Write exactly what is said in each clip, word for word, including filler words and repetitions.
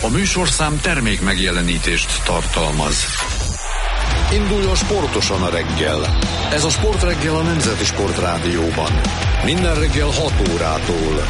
A műsorszám termék megjelenítést tartalmaz. Induljon sportosan a reggel. Ez a Sportreggel a Nemzeti Sportrádióban. Minden reggel hat órától.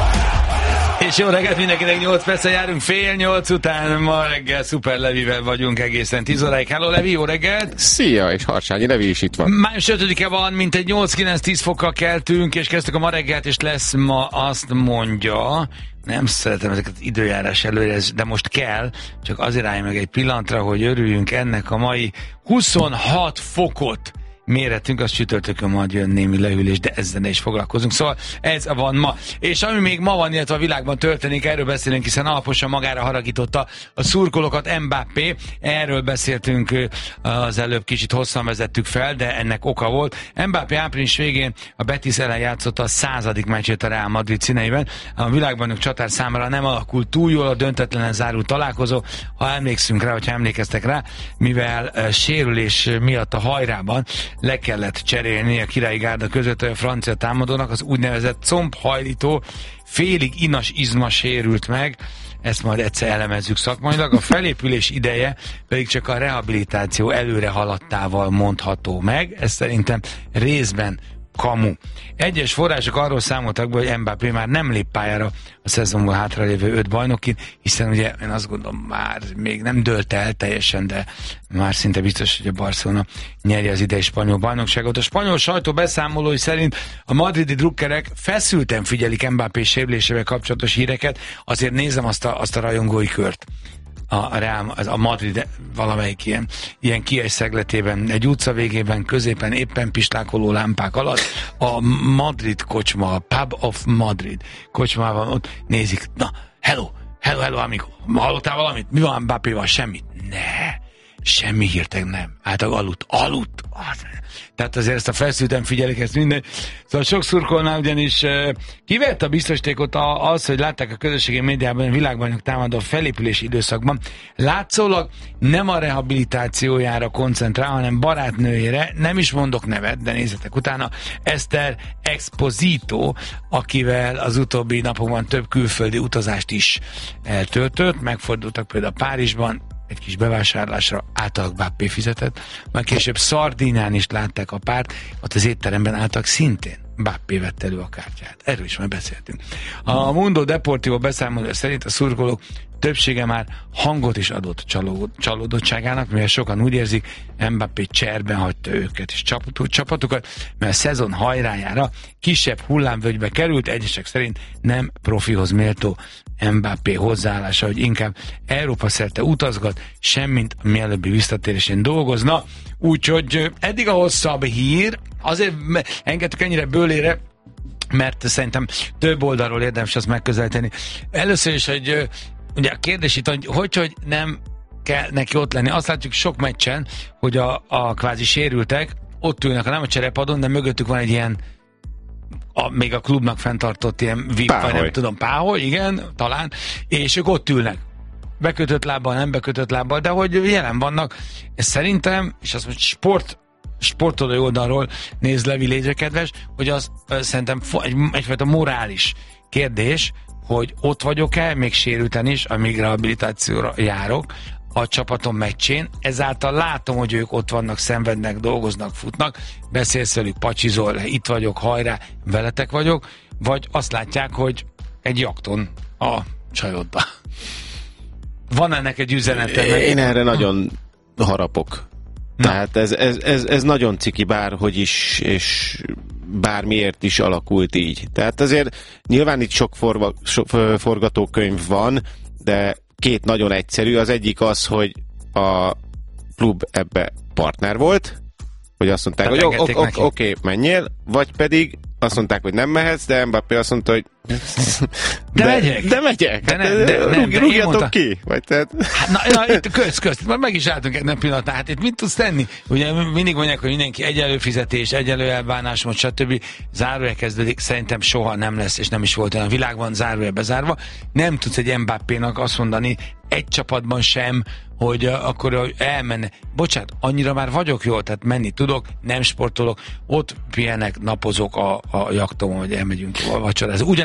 És jó reggelt mindenkinek, nyolc perccel járunk fél nyolc után, ma reggel Szuper Levivel vagyunk egészen tíz óráig. Hello Levi, jó reggelt! Szia, és Harsányi Levi is itt van. Május ötödike van, mint egy nyolc-kilenc-tíz fokkal keltünk, és kezdtük a ma reggelt, és lesz ma, azt mondja, nem szeretem ezeket az időjárás előre, de most kell, csak azért állj meg egy pillanatra, hogy örüljünk ennek a mai huszonhat fokot méretünk, az csütörtökön majd jön némi lehűlés, de ezzel ne is foglalkozunk. Szóval ez van ma. És ami még ma van, illetve a világban történik, erről beszélünk, hiszen alaposan magára haragította a szurkolókat Mbappé. Erről beszéltünk az előbb, kicsit hosszan vezettük fel, de ennek oka volt. Mbappé április végén a Betis ellen játszotta a századik meccsét a Real Madrid színeiben. A világbajnok csatár számára nem alakult túl jól a döntetlenen zárult találkozó, ha emlékszünk rá, hogyha emlékeztek rá, mivel uh, sérülés miatt a hajrában le kellett cserélni a királyi gárda között a francia támadónak, az úgynevezett combhajlító félig inas izma sérült meg, ezt majd egyszer elemezzük szakmailag, a felépülés ideje pedig csak a rehabilitáció előre haladtával mondható meg, ez szerintem részben kamu. Egyes források arról számoltak be, hogy Mbappé már nem lép pályára a szezonból hátralévő öt bajnokin, hiszen ugye én azt gondolom, már még nem dőlt el teljesen, de már szinte biztos, hogy a Barcelona nyeri az idei spanyol bajnokságot. A spanyol sajtó beszámolói szerint a madridi drukkerek feszülten figyelik Mbappé sérülésével kapcsolatos híreket, azért nézem azt a, azt a rajongói kört. A, Real, a Madrid valamelyik ilyen, ilyen kies szegletében, egy utca végében, középen éppen pislákoló lámpák alatt a Madrid kocsma, a Pub of Madrid kocsmában ott nézik, na, hello, hello, hello, amikor hallottál valamit? Mi van Mbappéval? Semmit? Ne, semmi hirtelen nem. Hát aludt, aludt. Tehát azért ezt a feszülten figyelik, ezt minden. Szóval sok szurkolnál ugyanis uh, kivett a biztosítékot az, hogy látták a közösségi médiában a világbajnok támadó felépülési időszakban. Látszólag nem a rehabilitációjára koncentrál, hanem barátnőjére, nem is mondok nevet, de nézzetek utána, Esther Exposito, akivel az utóbbi napokban több külföldi utazást is eltöltött, megfordultak például Párizsban, egy kis bevásárlásra általában Mbappé fizetett, már később Szardinán is látták a párt, ott az étteremben álltak szintén Mbappé vett elő a kártyát. Erről is már beszéltünk. A Mundo Deportivo beszámolója szerint a szurkolók többsége már hangot is adott csalód, csalódottságának, mivel sokan úgy érzik, Mbappé cserben hagyta őket és csapatukat, mert a szezon hajrájára kisebb hullámvölgybe került, egyesek szerint nem profihoz méltó Mbappé hozzáállása, hogy inkább Európa szerte utazgat, semmint a mielőbbi visszatérésén dolgozna. Úgyhogy eddig a hosszabb hír, azért engedtük ennyire bőlére, mert szerintem több oldalról érdemes azt megközelíteni. Először is, hogy ugye a kérdés itt, hogy, hogy hogy nem kell neki ott lenni. Azt látjuk sok meccsen, hogy a, a kvázi sérültek ott ülnek, nem a cserepadon, de mögöttük van egy ilyen a, még a klubnak fenntartott ilyen vé i pé, vagy nem tudom, páholy, igen, talán, és ők ott ülnek. Bekötött lábbal, nem bekötött lábbal, de hogy jelen vannak. Ez szerintem, és azt mondja, sport sportolói oldalról néz Levi, légy kedves, hogy az szerintem egy, egyfajta morális kérdés, hogy ott vagyok-e, még sérülten is, amíg rehabilitációra járok a csapatom meccsén, ezáltal látom, hogy ők ott vannak, szenvednek, dolgoznak, futnak, beszélsz velük, pacsizol, itt vagyok, hajrá, veletek vagyok, vagy azt látják, hogy egy jakton a csajodba. Van ennek egy üzenete? Én erre nagyon harapok. Na. Tehát ez, ez, ez, ez nagyon ciki bárhogy is, és bármiért is alakult így. Tehát azért nyilván itt sok, forva, sok forgatókönyv van, de két nagyon egyszerű. Az egyik az, hogy a klub ebbe partner volt, hogy azt mondták, tehát hogy oké, ok, ok, okay, menjél, vagy pedig azt mondták, hogy nem mehetsz, de Mbappé azt mondta, hogy de, de megyek. De megyek. De nem, de, nem, de rúgjatok ki. Vagy tehát... hát, na, na, itt köz, köz, meg is álltunk egy pillanatnál. Hát itt mit tudsz tenni? Ugye mindig mondják, hogy mindenki egyenlő fizetés, egyenlő elbánásmód, stb. Zárója kezdődik. Szerintem soha nem lesz, és nem is volt olyan a világban zárója bezárva. Nem tudsz egy Mbappénak azt mondani, egy csapatban sem, hogy uh, akkor elmenne. Bocsánat, annyira már vagyok jól, tehát menni tudok, nem sportolok, ott pihenek, napozok a, a jaktomon, hogy elmegyünk a vacsorázni. Ugyanez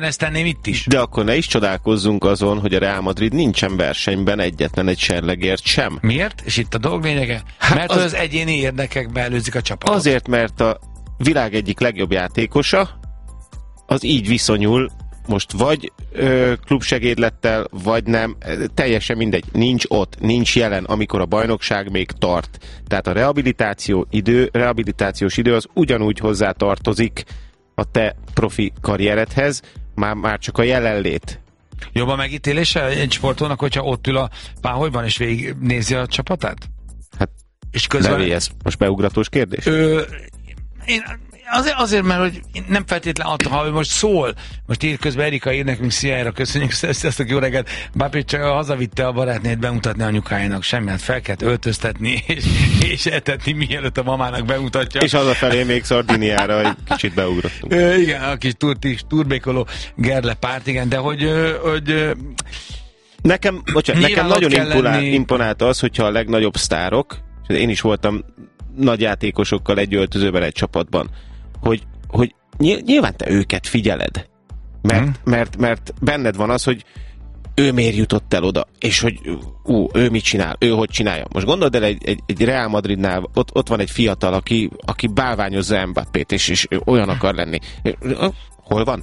ugyanezt tenném itt is. De akkor ne is csodálkozzunk azon, hogy a Real Madrid nincsen versenyben egyetlen egy serlegért sem. Miért? És itt a dolog lényege? Hát mert az, az egyéni érdekekbe előzik a csapatot. Azért, mert a világ egyik legjobb játékosa az így viszonyul, most vagy ö, klubsegédlettel, vagy nem, teljesen mindegy, nincs ott, nincs jelen, amikor a bajnokság még tart. Tehát a rehabilitáció idő, rehabilitációs idő az ugyanúgy hozzá tartozik a te profi karrieredhez, már, már csak a jelenlét. Jobb a megítélése egy sportolónak, hogyha ott ül a páholyban és végignézi a csapatát? Hát és közben... Levi, ez most beugratós kérdés? Ö, én azért, azért, mert hogy nem feltétlen attól, ha ő most szól, most ír közben Erika ír nekünk, szia, köszönjük, sziasztok, jó reggelt, Mbappé csak hazavitte a barátnét bemutatni anyukájának, semmi, hát fel kellett öltöztetni, és, és etetni, mielőtt a mamának bemutatja. És hazafelé még Szardiniára egy kicsit beugrottunk. Ö, igen, a kis turbékoló Gerle párt, igen, de hogy, hogy nekem, bocsánat, nekem nagyon imponál, imponált az, hogyha a legnagyobb sztárok, én is voltam nagy játékosokkal egy öltözőben, egy csapatban, hogy, hogy nyilván te őket figyeled. Mert, hmm. mert, mert benned van az, hogy ő miért jutott el oda, és hogy ú, ő mit csinál, ő hogy csinálja. Most gondold el, egy, egy, egy Real Madridnál ott, ott van egy fiatal, aki, aki bálványozza Mbappét, és, és olyan akar lenni. Hol van?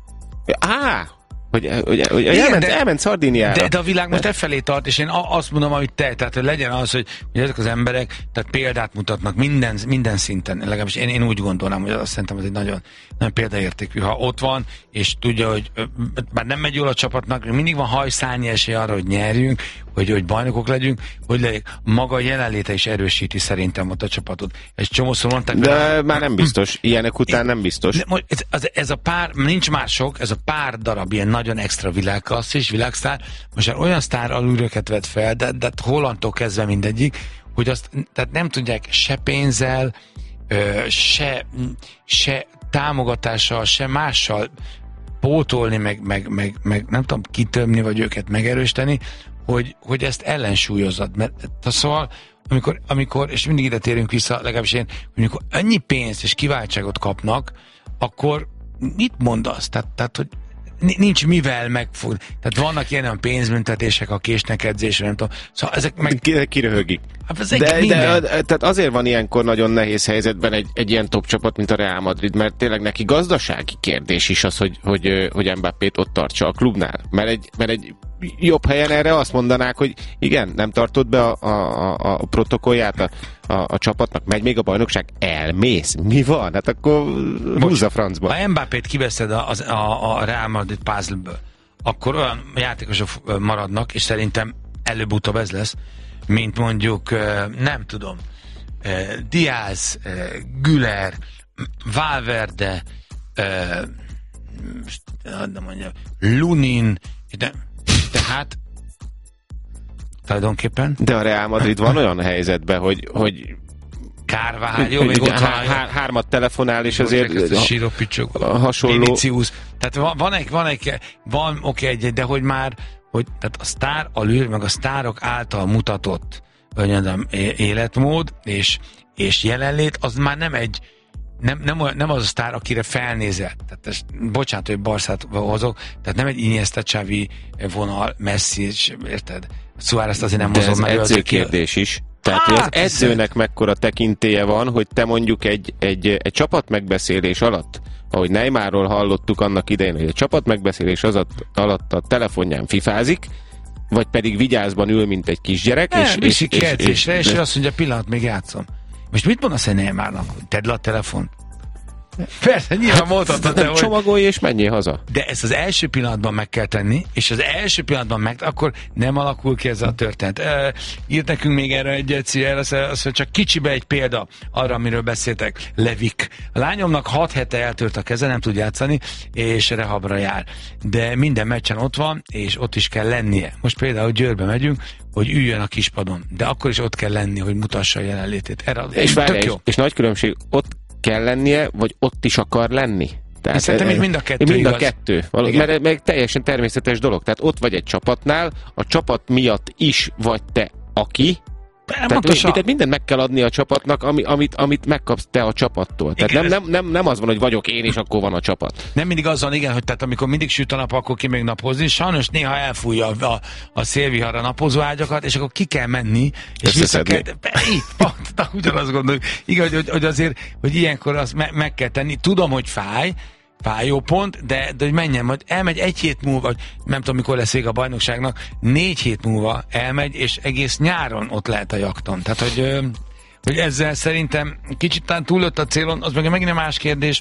Á! Hogy, hogy, hogy igen, elment, de, elment Szardiniára. De, de a világ most e felé tart, és én azt mondom, amit te, tehát hogy legyen az, hogy, hogy ezek az emberek tehát példát mutatnak minden, minden szinten, legalábbis én, én úgy gondolom, hogy azt szerintem ez egy nagyon, nagyon példaértékű. Ha ott van, és tudja, hogy bár nem megy jól a csapatnak, mindig van hajszálnyi esély arra, hogy nyerjünk, hogy, hogy bajnokok legyünk, hogy legyek. Maga a jelenléte is erősíti szerintem ott a csapatot. És csomószor mondták... De rá, már nem biztos. Ilyenek után nem biztos. Ez, ez, ez a pár, nincs már sok, ez a pár darab ilyen nagyon extra világklasszis, világsztár, most már olyan sztár alulőket vett fel, de, de Hollandtól kezdve mindegyik, hogy azt tehát nem tudják se pénzzel, se, se támogatással, se mással pótolni, meg, meg, meg, meg nem tudom, kitömni, vagy őket megerősíteni, hogy, hogy ezt ellensúlyozzad. Mert szóval, amikor, amikor, és mindig ide térünk vissza, legalábbis én, hogy amikor annyi pénzt és kiváltságot kapnak, akkor mit mondasz? Tehát, tehát hogy nincs mivel megfog. Tehát vannak ilyen pénzbüntetések, a késnek edzésre, nem tudom. Szóval ezek meg... Kiröhögik. Hát de, de, tehát azért van ilyenkor nagyon nehéz helyzetben egy, egy ilyen top csapat, mint a Real Madrid, mert tényleg neki gazdasági kérdés is az, hogy, hogy, hogy Mbappét ott tartsa a klubnál. Mert egy, mert egy jobb helyen erre azt mondanák, hogy igen, nem tartod be a, a, a, a protokollját a, a, a csapatnak, megy még a bajnokság, elmész. Mi van? Hát akkor húzz a francba. Ha Mbappét kiveszed a, a, a Real Madrid puzzle-ből, akkor olyan játékosok maradnak, és szerintem előbb-utóbb ez lesz, mint mondjuk, nem tudom, Diaz, Güler, Valverde, nem mondjam, Lunin, de, tehát tulajdonképpen. De a Real Madrid van olyan helyzetben, hogy, hogy Carvalho, még ott há, há, hármat telefonál, és azért Síropicsok, hasonló. Vinicius. Tehát van, van egy, van egy, van oké, egy, de hogy már, hogy tehát a sztár alül, meg a sztárok által mutatott mondjam, életmód és, és jelenlét, az már nem egy nem, nem, olyan, nem az a sztár, akire felnézel. Tehát ez, bocsánat, hogy Barszát hozok, tehát nem egy Iniesta, Xavi vonal, Messi, érted? Suárez azért nem de hozom meg. Ez edzőkérdés is. Tehát, hát, hogy az edzőnek mekkora tekintélye van, hogy te mondjuk egy, egy, egy csapat megbeszélés alatt, ahogy Neymarról hallottuk annak idején, hogy egy csapat megbeszélés az alatt a telefonján fifázik, vagy pedig vigyázban ül, mint egy kisgyerek. Nem, és, viszi és, ki edzésre, és, és, és azt mondja, pillanat, még játszom. Most mit mondasz egy Neymarnak? Tedd le a telefont. Persze, nyilván hát, mondhatod, de hogy... Csomagolj és menjél haza. De ezt az első pillanatban meg kell tenni, és az első pillanatban meg, akkor nem alakul ki ez a történet. E, írt nekünk még erre egy egyszer, az, az, csak kicsibe egy példa arra, amiről beszéltek. Levik. A lányomnak hat hete eltört a keze, nem tud játszani, és rehabra jár. De minden meccsen ott van, és ott is kell lennie. Most például Győrbe megyünk, hogy üljön a kispadon, de akkor is ott kell lenni, hogy mutassa a jelenlétét. Erre, és várj, és, és nagy különbség, ott kell lennie, vagy ott is akar lenni? Tehát szerintem még mind a kettő Mind igaz. a kettő. Való, mert meg teljesen természetes dolog. Tehát ott vagy egy csapatnál, a csapat miatt is vagy te aki, Tehát, mi, tehát mindent meg kell adni a csapatnak, ami, amit, amit megkapsz te a csapattól. Tehát igen, nem, nem, nem, nem az van, hogy vagyok én, és akkor van a csapat. Nem mindig az van, igen, hogy tehát amikor mindig süt a nap, akkor ki még napozni. Sajnos néha elfújja a, a, a szélvihar a napozó ágyakat, és akkor ki kell menni, és vissza kell... Így, pont, ugyanazt gondoljuk. Igen, hogy, hogy azért, hogy ilyenkor azt me, meg kell tenni. Tudom, hogy fáj, fájó pont, de, de hogy menjen, majd elmegy egy hét múlva, vagy nem tudom, mikor lesz vége a bajnokságnak, négy hét múlva elmegy, és egész nyáron ott lehet a jakton. Tehát, hogy, hogy ezzel szerintem kicsit talán túllött a célon, az meg megint egy más kérdés,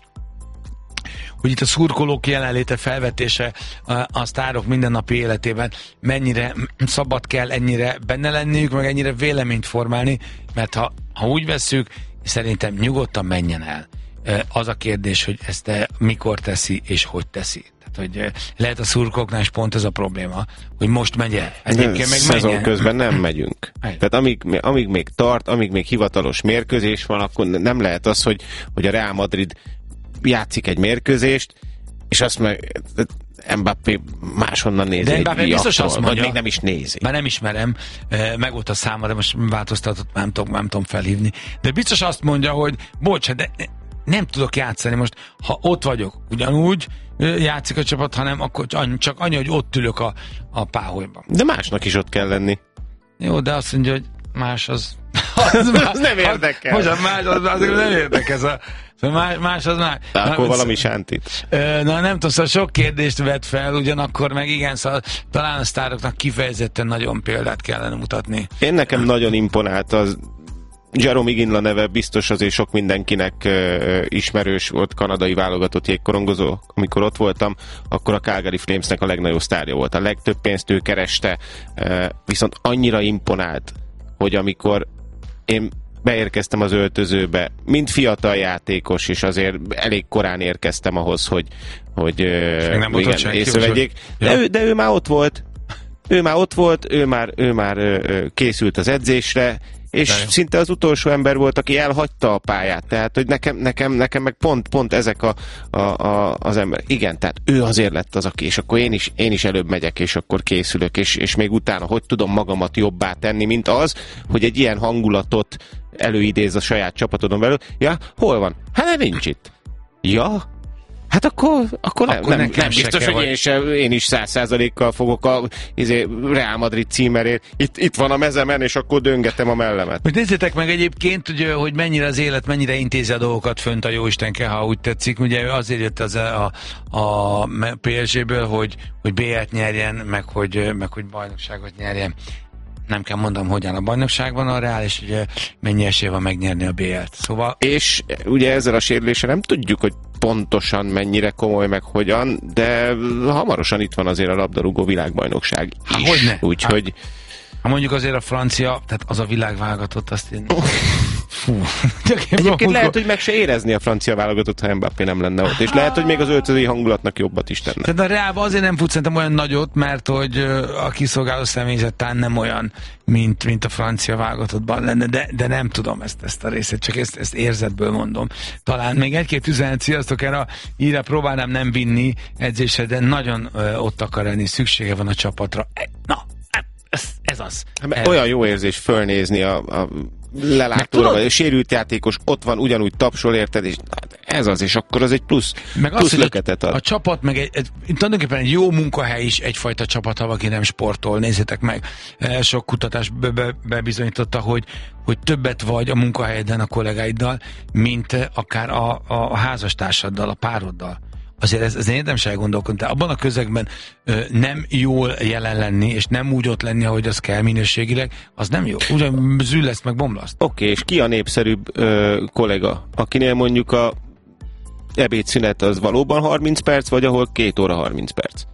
hogy itt a szurkolók jelenléte, felvetése a sztárok mindennapi életében mennyire szabad kell ennyire benne lenniük, meg ennyire véleményt formálni, mert ha, ha úgy vesszük, szerintem nyugodtan menjen el. Az a kérdés, hogy ezt mikor teszi, és hogy teszi. Tehát, hogy lehet a szurkolóknál is pont ez a probléma, hogy most megy el. Egyébként meg szezon menjen. Közben nem megyünk. Tehát amíg, amíg még tart, amíg még hivatalos mérkőzés van, akkor nem lehet az, hogy, hogy a Real Madrid játszik egy mérkőzést, és azt meg Mbappé máshonnan nézi. De Mbappé biztos azt mondja, vagy még nem is nézi. Már nem ismerem, meg volt a száma, de most változtatott, nem tudom, nem tudom felhívni. De biztos azt mondja, hogy bocs, de nem tudok játszani most, ha ott vagyok, ugyanúgy játszik a csapat, hanem akkor csak annyi, hogy ott ülök a, a páholyban. De másnak is ott kell lenni. Jó, de azt mondja, hogy más az... az, más, az nem érdekel. Az, más az, az nem érdekel. Az, más, más az más. De akkor na, valami sántit. Na nem tudom, szóval sok kérdést vet fel, ugyanakkor meg igen, szóval talán a sztároknak kifejezetten nagyon példát kellene mutatni. Én nekem nagyon imponált az Jarome Iginla neve, biztos azért sok mindenkinek uh, ismerős volt, kanadai válogatott jégkorongozó. Amikor ott voltam, akkor a Calgary Flamesnek a legnagyobb sztárja volt. A legtöbb pénzt ő kereste, uh, viszont annyira imponált, hogy amikor én beérkeztem az öltözőbe, mint fiatal játékos, és azért elég korán érkeztem ahhoz, hogy, hogy uh, igen, észrevegyék. De, ő, de ő már ott volt. Ő már ott volt, ő már, ő már uh, készült az edzésre, és de szinte az utolsó ember volt, aki elhagyta a pályát. Tehát, hogy nekem, nekem, nekem meg pont, pont ezek a, a, a, az ember. Igen, tehát ő azért lett az, aki, és akkor én is, én is előbb megyek, és akkor készülök, és, és még utána, hogy tudom magamat jobbá tenni, mint az, hogy egy ilyen hangulatot előidéz a saját csapatodon belül. Ja, hol van? Hát nincs itt. Ja, hát akkor, akkor, akkor nem, nem, nem biztos, hogy én, sem, én is száz százalékkal fogok a izé, Real Madrid címerért. Itt, itt van a mezemen, és akkor döngetem a mellemet. Hogy nézzétek meg egyébként, hogy, hogy mennyire az élet, mennyire intézi a dolgokat fönt a jóistenke, ha úgy tetszik. Ugye azért jött az a, a, a pé es gé-ből, hogy, hogy bé el-t nyerjen, meg hogy, meg hogy bajnokságot nyerjen. Nem kell mondanom, hogy áll a bajnokságban a Real, és ugye mennyi esély van megnyerni a bé el-t. Szóval... És ugye ezzel a sérüléssel nem tudjuk, hogy pontosan mennyire komoly, meg hogyan, de hamarosan itt van azért a labdarúgó világbajnokság is. Hogyne? Úgyhogy... Ha mondjuk azért a francia, tehát az a világválogatott, azt én... Fú. Egyébként lehet, hogy meg se érezni a francia válogatott, ha Mbappé nem lenne ott. És lehet, hogy még az öltözői hangulatnak jobbat is tenne. Tehát a Reálban azért nem fut szerintem olyan nagyot, mert hogy a kiszolgáló személyzet talán nem olyan, mint, mint a francia válogatottban lenne, de, de nem tudom ezt, ezt a részét, csak ezt, ezt érzetből mondom. Talán még egy-két üzenet, sziasztok, erre írra próbálnám nem vinni edzésre, de nagyon ö, ott akar lenni, szüksége van a csapatra. Na, ez, ez az. Hát, olyan jó érzés fölnézni a, a lelátóra, vagy a sérült játékos ott van, ugyanúgy tapsol, érted, és ez az, és akkor az egy plusz, meg plusz az, löketet ad. A csapat, meg egy, egy, tulajdonképpen egy jó munkahely is egyfajta csapat, ha valaki nem sportol. Nézzétek meg, sok kutatás be, be, bebizonyította, hogy, hogy többet vagy a munkahelyeden a kollégáiddal, mint akár a, a házastársaddal, a pároddal. Azért ez, ez érdemes elgondolkodni, de abban a közegben ö, nem jól jelen lenni, és nem úgy ott lenni, ahogy az kell minőségileg, az nem jó. Ugyan zülleszt meg bomlaszt. Oké, okay, és ki a népszerűbb ö, kollega, akinél mondjuk a ebédszünet az valóban harminc perc, vagy ahol két óra harminc perc?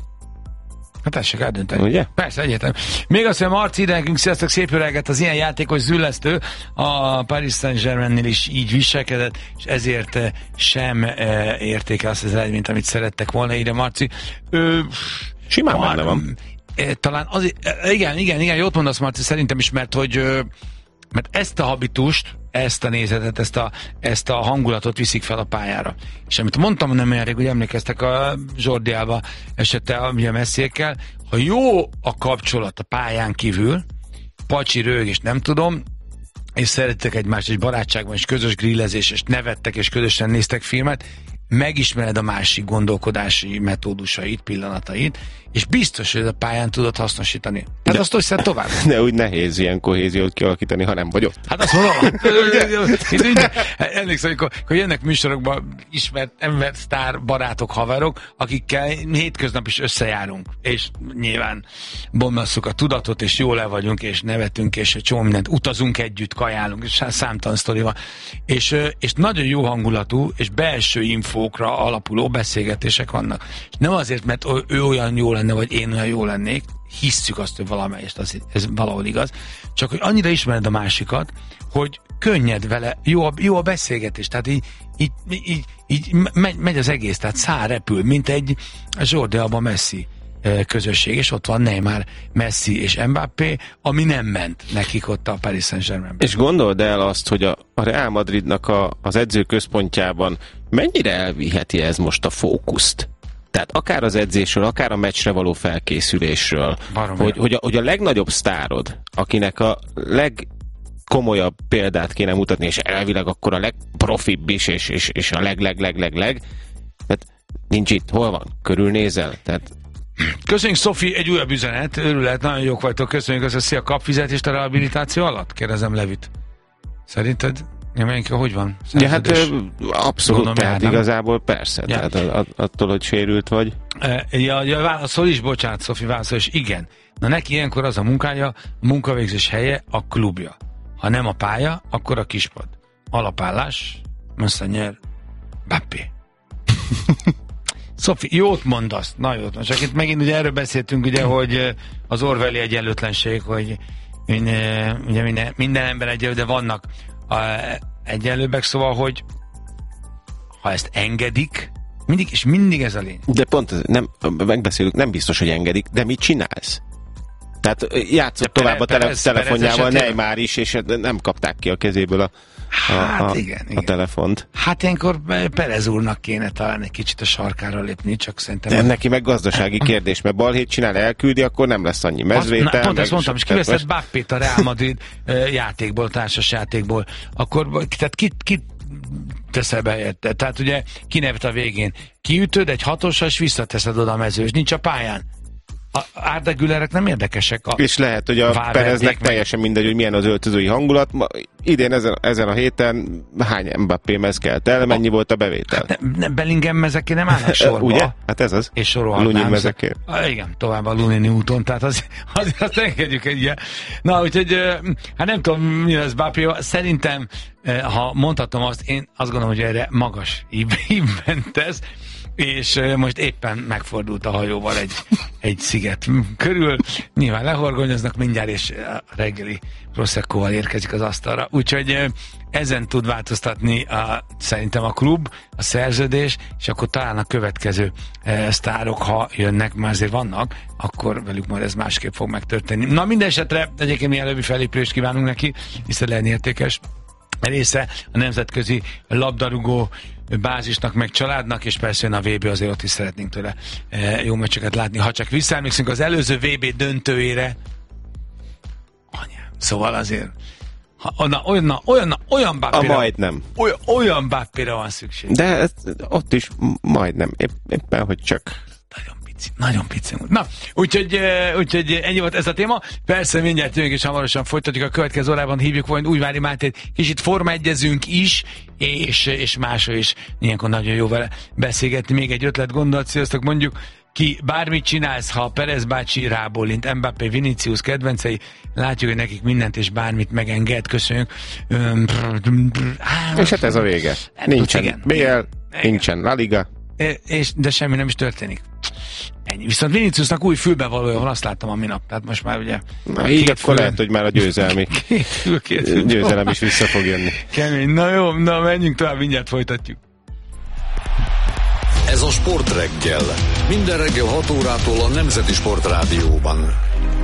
Hát tessék eldönteni. Ugye? Persze, egyetem. Még azt mondja, Marci, nekünk sziasztok, szép öreget, az ilyen játékos züllesztő a Paris Saint-Germainnél is így viselkedett, és ezért sem e, érték azt az eredményt, amit szerettek volna, ide Marci. Ö, Simán benne van. E, talán azért, e, igen, igen, igen, jót mondasz, Marci, szerintem is, mert hogy ö, mert ezt a habitust, ezt a nézetet, ezt a, ezt a hangulatot viszik fel a pályára. És amit mondtam, nem olyan rég, hogy emlékeztek a Zsordiába esete a Messiékkel, ha jó a kapcsolat a pályán kívül, pacsi, rög, és nem tudom, és szerettek egymást, és barátságban, és közös grillezés, és nevettek, és közösen néztek filmet, megismered a másik gondolkodási metódusait, pillanatait, és biztos, hogy a pályán tudod hasznosítani. Tehát azt hiszem tovább. De úgy nehéz ilyen kohéziót kialakítani, ha nem vagy ott. Hát azt mondom, emlékszem, amikor, hogy jönnek műsorokba ismert ember, sztár, barátok, haverok, akikkel hétköznap is összejárunk, és nyilván bomlasszuk a tudatot, és jól le vagyunk, és nevetünk, és egy csomó mindent, utazunk együtt, kajálunk, és számtalan sztori van. És, és nagyon jó hangulatú, és belső infókra alapuló beszélgetések vannak. És nem azért, mert ő olyan jó lenne, vagy én olyan jó lennék, hisszük azt, hogy valamelyest, az, ez valahol igaz, csak hogy annyira ismered a másikat, hogy könnyed vele, jó a, jó a beszélgetés, tehát így, így, így, így megy, megy az egész, tehát száll repül, mint egy Jordi Alba Messi közösség, és ott van Neymar, Messi és Mbappé, ami nem ment nekik ott a Paris Saint-Germainben. És gondold el azt, hogy a, a Real Madridnak a, az edzőközpontjában mennyire elviheti ez most a fókuszt? Tehát akár az edzésről, akár a meccsre való felkészülésről, hogy, hogy, a, hogy a legnagyobb sztárod, akinek a legkomolyabb példát kéne mutatni, és elvileg akkor a legprofibb is, és, és, és a leg-leg-leg-leg-leg, tehát nincs itt, hol van? Körülnézel? Tehát Köszönjük, Szofi, egy újabb üzenet, örület, nagyon jók vagytok, köszönjük, az a szia, kapfizetést a rehabilitáció alatt? Kérdezem Levit. Szerinted? Ja, hogy van? Ja, hát abszolút, Gondolom, tehát járnám. Igazából persze, ja. Tehát attól, hogy sérült vagy. Ja, ja, válaszol is, bocsánat, Szofi, válaszol is, igen. Na neki ilyenkor az a munkája, a munkavégzés helye a klubja. Ha nem a pálya, akkor a kispad. Alapállás, Monseigneur Mbappé. Szofi, jót mondasz, na jót. Csak itt megint ugye erről beszéltünk, ugye, hogy az orwelli egyenlőtlenség, hogy minden, ugye minden, minden ember egyenlő, de vannak a, egyenlőbbek, szóval, hogy ha ezt engedik, mindig, és mindig ez a lényeg. De pont ez, nem, megbeszélünk, nem biztos, hogy engedik, de mit csinálsz? Tehát játszott de tovább pere, a tele, telefonjával Neymar is, és nem kapták ki a kezéből a A, hát a, igen, igen. a telefont. Hát ilyenkor Perez úrnak kéne talán egy kicsit a sarkára lépni, csak szerintem... De neki meg gazdasági kérdés, mert balhét csinál, elküldi, akkor nem lesz annyi mezvétel. Az, na, pont ezt mondtam, és kiveszed Mbappét a Real Madrid játékból, társas játékból, akkor tehát ki, ki teszel be érte? Tehát ugye kinevet a végén. Kiütöd egy hatossal, és visszateszed oda a mezős. Nincs a pályán. A Arda Gülerek nem érdekesek. A és lehet, hogy a Pereznek teljesen mindegy, hogy milyen az öltözői hangulat. Ma, idén ezen, ezen a héten hány Mbappé mez kelt el, mennyi a, volt a bevétel? Hát ne, ne, Bellingham mezeké nem állnak sorba. Ugye? Hát ez az. És sorolhatnám. Lunin mezeké. Igen, tovább a Lunini úton, tehát az, az, azt engedjük egy ilyen. Na, úgyhogy, hát nem tudom, mi az Mbappé. Szerintem, ha mondhatom azt, én azt gondolom, hogy erre magas ívben tesz, és most éppen megfordult a hajóval egy, egy sziget körül. Nyilván lehorgonyoznak mindjárt, és a reggeli Proseccoval érkezik az asztalra. Úgyhogy ezen tud változtatni a, szerintem a klub, a szerződés, és akkor talán a következő e, sztárok, ha jönnek, már azért vannak, akkor velük majd ez másképp fog megtörténni. Na, minden esetre egyébként mi előbbi felépülést kívánunk neki, hiszen legyen értékes része a nemzetközi labdarúgó bázisnak, meg családnak, és persze jön a vé bé, azért ott is szeretnénk tőle e, jó meccseket látni. Ha csak visszaemlékszünk az előző vé bé döntőjére, anyám, szóval azért ha, na, olyan, na, olyan, na, olyan Mbappére, a majdnem. Olyan, olyan Mbappére van szükség. De ez, ott is majdnem, Épp, éppen, hogy csak nagyon pici, nagyon pici. Na, úgyhogy, úgyhogy ennyi volt ez a téma. Persze mindjárt jövünk, és hamarosan folytatjuk a következő órában, hívjuk majd Újvári Mátét, kicsit formaegyezünk is, és, és másról is ilyenkor nagyon jó vele beszélgetni. Még egy ötlet, gondolat, sziasztok, mondjuk ki, bármit csinálsz, ha Perez bácsi rábólint, Mbappé, Vinicius kedvencei, látjuk, hogy nekik mindent és bármit megenged, köszönjük. És hát ez a vége. Nincsen bé el, nincsen La Liga. És, de semmi nem is történik. Ennyi. Viszont Viniciusnak új fülbevalója van, azt láttam a minap. Tehát most már ugye... Na így akkor fülön... lehet, hogy már a győzelmi két fül, két fül. győzelem is vissza fog jönni. Kemény. Na jó, na menjünk tovább, mindjárt folytatjuk. Ez a Sportreggel. Minden reggel hat órától a Nemzeti Sportrádióban.